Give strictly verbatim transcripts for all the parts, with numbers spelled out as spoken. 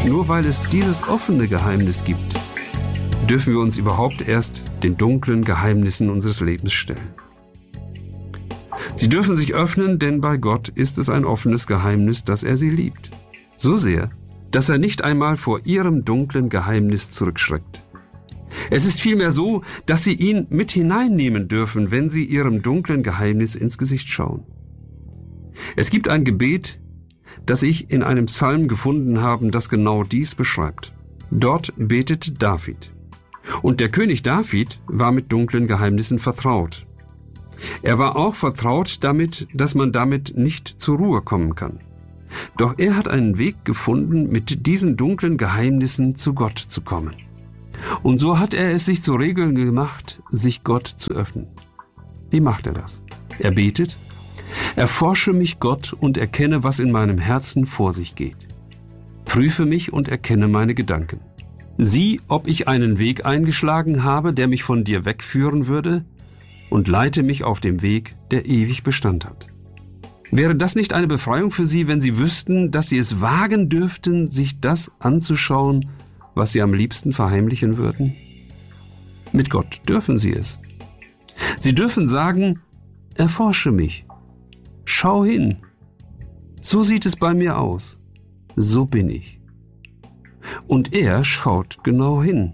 Nur weil es dieses offene Geheimnis gibt, dürfen wir uns überhaupt erst den dunklen Geheimnissen unseres Lebens stellen. Sie dürfen sich öffnen, denn bei Gott ist es ein offenes Geheimnis, dass er sie liebt. So sehr, dass er nicht einmal vor ihrem dunklen Geheimnis zurückschreckt. Es ist vielmehr so, dass sie ihn mit hineinnehmen dürfen, wenn sie ihrem dunklen Geheimnis ins Gesicht schauen. Es gibt ein Gebet, das ich in einem Psalm gefunden habe, das genau dies beschreibt. Dort betet David. Und der König David war mit dunklen Geheimnissen vertraut. Er war auch vertraut damit, dass man damit nicht zur Ruhe kommen kann. Doch er hat einen Weg gefunden, mit diesen dunklen Geheimnissen zu Gott zu kommen. Und so hat er es sich zur Regel gemacht, sich Gott zu öffnen. Wie macht er das? Er betet: Erforsche mich, Gott, und erkenne, was in meinem Herzen vor sich geht. Prüfe mich und erkenne meine Gedanken. Sieh, ob ich einen Weg eingeschlagen habe, der mich von dir wegführen würde, und leite mich auf dem Weg, der ewig Bestand hat. Wäre das nicht eine Befreiung für Sie, wenn Sie wüssten, dass Sie es wagen dürften, sich das anzuschauen, was Sie am liebsten verheimlichen würden? Mit Gott dürfen Sie es. Sie dürfen sagen: Erforsche mich. Schau hin. So sieht es bei mir aus. So bin ich. Und er schaut genau hin.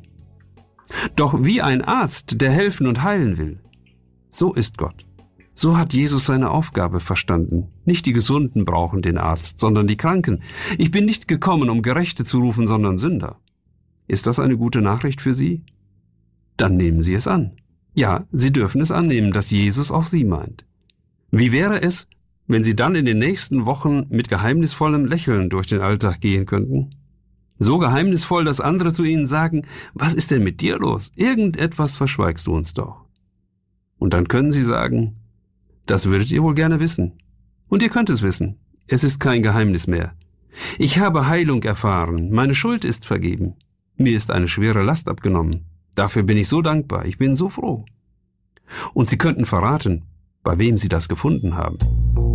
Doch wie ein Arzt, der helfen und heilen will, so ist Gott. So hat Jesus seine Aufgabe verstanden. Nicht die Gesunden brauchen den Arzt, sondern die Kranken. Ich bin nicht gekommen, um Gerechte zu rufen, sondern Sünder. Ist das eine gute Nachricht für Sie? Dann nehmen Sie es an. Ja, Sie dürfen es annehmen, dass Jesus auch Sie meint. Wie wäre es, wenn Sie dann in den nächsten Wochen mit geheimnisvollem Lächeln durch den Alltag gehen könnten? So geheimnisvoll, dass andere zu Ihnen sagen: Was ist denn mit dir los? Irgendetwas verschweigst du uns doch. Und dann können Sie sagen: Das würdet ihr wohl gerne wissen. Und ihr könnt es wissen. Es ist kein Geheimnis mehr. Ich habe Heilung erfahren. Meine Schuld ist vergeben. Mir ist eine schwere Last abgenommen. Dafür bin ich so dankbar. Ich bin so froh. Und Sie könnten verraten, bei wem Sie das gefunden haben.